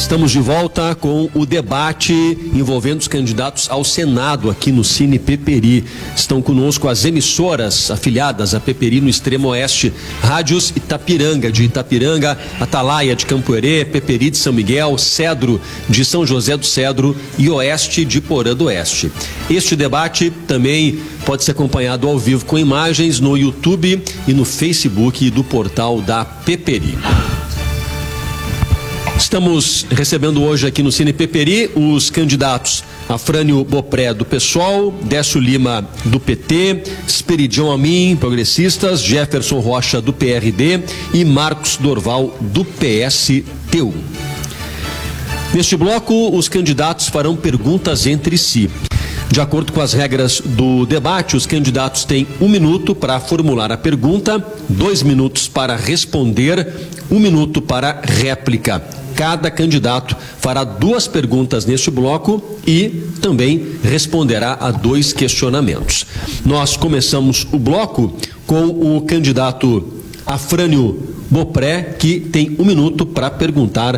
Estamos de volta com o debate envolvendo os candidatos ao Senado aqui no Cine Peperi. Estão conosco as emissoras afiliadas a Peperi no Extremo Oeste, Rádios Itapiranga de Itapiranga, Atalaia de Campo Herê, Peperi de São Miguel, Cedro de São José do Cedro e Oeste de Porã do Oeste. Este debate também pode ser acompanhado ao vivo com imagens no YouTube e no Facebook do portal da Peperi. Estamos recebendo hoje aqui no Cine Peperi os candidatos Afrânio Bopré do PSOL, Décio Lima do PT, Esperidião Amin, Progressistas, Jefferson Rocha do PRD e Marcos Dorval do PSTU. Neste bloco, os candidatos farão perguntas entre si. De acordo com as regras do debate, os candidatos têm 1 minuto para formular a pergunta, 2 minutos para responder, 1 minuto para réplica. Cada candidato fará 2 perguntas neste bloco e também responderá a 2 questionamentos. Nós começamos o bloco com o candidato Afrânio Bopré, que tem 1 minuto para perguntar